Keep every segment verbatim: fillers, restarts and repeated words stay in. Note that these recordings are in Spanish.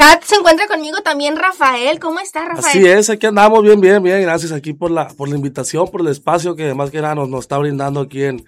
acá se encuentra conmigo también Rafael. ¿Cómo está, Rafael? Así es, aquí andamos bien, bien, bien. Gracias aquí por la por la invitación, por el espacio que además que nada nos, nos está brindando aquí en,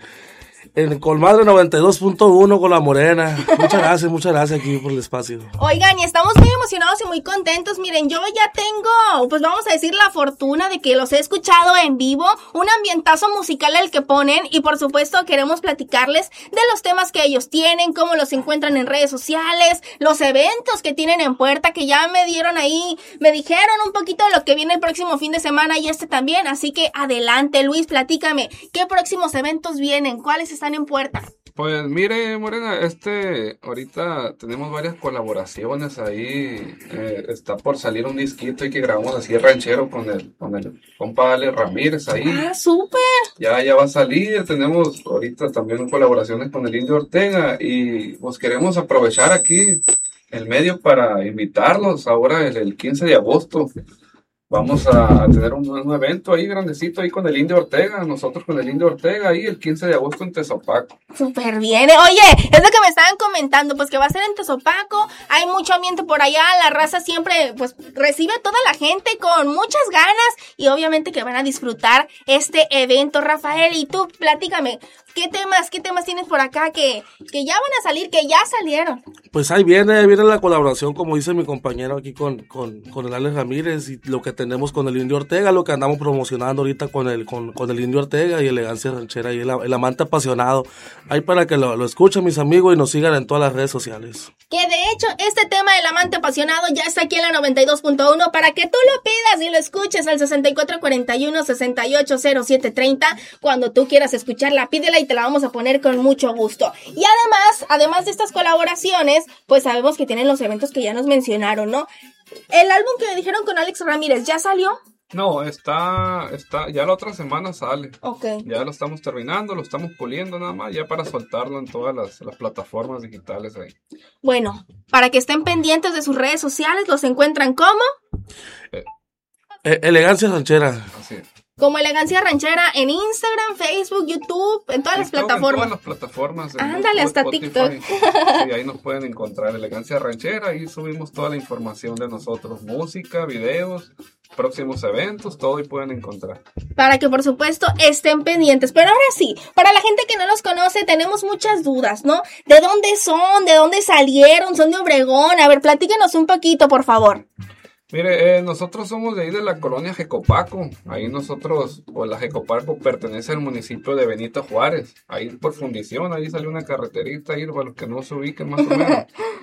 en Colmadre noventa y dos punto uno con La Morena. Muchas gracias, muchas gracias aquí por el espacio. Oigan, y estamos muy emocionados y muy contentos. Miren, yo ya tengo, pues vamos a decir, la fortuna de que los he escuchado en vivo, un ambientazo musical el que ponen, y por supuesto queremos platicarles de los temas que ellos tienen, cómo los encuentran en redes sociales, los eventos que tienen en puerta, que ya me dieron ahí, me dijeron un poquito de lo que viene el próximo fin de semana y este también, así que adelante, Luis, platícame, ¿qué próximos eventos vienen? ¿Cuáles están en puerta? Pues mire, Morena, este, ahorita tenemos varias colaboraciones ahí, eh, está por salir un disquito y que grabamos así ranchero con el, con el compa Ale Ramírez ahí. ¡Ah, súper! Ya, ya va a salir, tenemos ahorita también colaboraciones con el Indio Ortega y pues queremos aprovechar aquí el medio para invitarlos ahora el, el quince de agosto. Vamos a tener un, un evento ahí grandecito ahí con el Indio Ortega, nosotros con el Indio Ortega ahí el quince de agosto en Tezopaco. Súper bien. Oye, es lo que me estaban comentando, pues que va a ser en Tezopaco, hay mucho ambiente por allá, la raza siempre pues recibe a toda la gente con muchas ganas y obviamente que van a disfrutar este evento. Rafael, y tú platícame, ¿qué temas, qué temas tienes por acá que, que ya van a salir, que ya salieron? Pues ahí viene, ahí viene la colaboración, como dice mi compañero aquí con, con, con el Alex Ramírez, y lo que tenemos con el Indio Ortega, lo que andamos promocionando ahorita con el, con, con el Indio Ortega y Elegancia Ranchera y el, el amante apasionado. Ahí para que lo, lo escuchen mis amigos y nos sigan en todas las redes sociales. Que de hecho este tema del amante apasionado ya está aquí en la noventa y dos punto uno para que tú lo pidas y lo escuches al sesenta y cuatro cuarenta y uno, sesenta y ocho cero siete treinta. Cuando tú quieras escucharla, pídela y te la vamos a poner con mucho gusto. Y además, además de estas colaboraciones, pues sabemos que tienen los eventos que ya nos mencionaron, ¿no? El álbum que me dijeron con Alex Ramírez, ¿ya salió? No, está, está, ya la otra semana sale. Ok. Ya lo estamos terminando, lo estamos puliendo nada más, ya para soltarlo en todas las, las plataformas digitales ahí. Bueno, para que estén pendientes de sus redes sociales, los encuentran como... Eh, eh, Elegancia Ranchera. Así es. Como Elegancia Ranchera en Instagram, Facebook, YouTube, en todas las plataformas. En todas las plataformas. Ándale, hasta Spotify. TikTok. Sí, ahí nos pueden encontrar Elegancia Ranchera. Ahí subimos toda la información de nosotros. Música, videos, próximos eventos, todo ahí pueden encontrar. Para que por supuesto estén pendientes. Pero ahora sí, para la gente que no los conoce, tenemos muchas dudas, ¿no? ¿De dónde son? ¿De dónde salieron? ¿Son de Obregón? A ver, platíquenos un poquito, por favor. Mire, eh, nosotros somos de ahí de la colonia Jecopaco. Ahí nosotros, pues la Jecopaco pertenece al municipio de Benito Juárez. Ahí por fundición, ahí salió una carreterita ahí para los que no se ubiquen más o menos.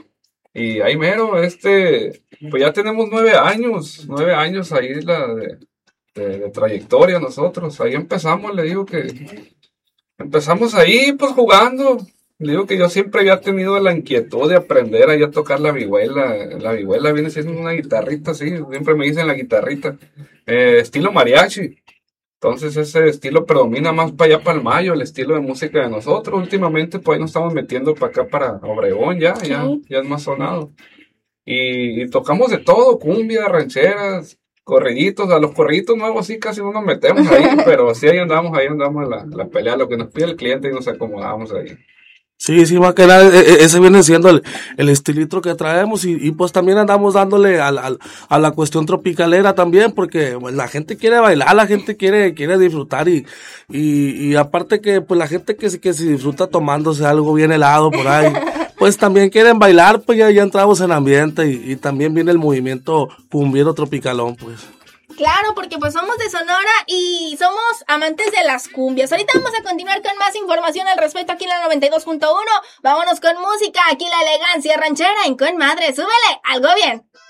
Y ahí mero, este, pues ya tenemos nueve años, nueve años ahí la de, de, de trayectoria nosotros. Ahí empezamos, le digo que empezamos ahí pues jugando. Le digo que yo siempre había tenido la inquietud de aprender ahí a tocar la vihuela. La vihuela viene siendo una guitarrita, sí, siempre me dicen la guitarrita, eh, estilo mariachi. Entonces ese estilo predomina más para allá, para el Mayo, el estilo de música de nosotros. Últimamente pues ahí nos estamos metiendo para acá, para Obregón, ya, ya, ya es más sonado. Y, y tocamos de todo, cumbia, rancheras, corriditos. A los corriditos nuevos sí casi no nos metemos ahí, pero sí ahí andamos, ahí andamos en la, la pelea, lo que nos pide el cliente y nos acomodamos ahí. Sí, sí, más que nada, ese viene siendo el, el estilito que traemos y, y pues también andamos dándole al, al, a la cuestión tropicalera también, porque pues, la gente quiere bailar, la gente quiere, quiere disfrutar y, y, y aparte que pues la gente que, que se disfruta tomándose algo bien helado por ahí, pues también quieren bailar, pues ya, ya entramos en ambiente y, y también viene el movimiento cumbiero tropicalón, pues. Claro, porque pues somos de Sonora y somos amantes de las cumbias. Ahorita vamos a continuar con más información al respecto aquí en la noventa y dos punto uno. Vámonos con música, aquí la Elegancia Ranchera en Con Madre. ¡Súbele! ¡Algo bien!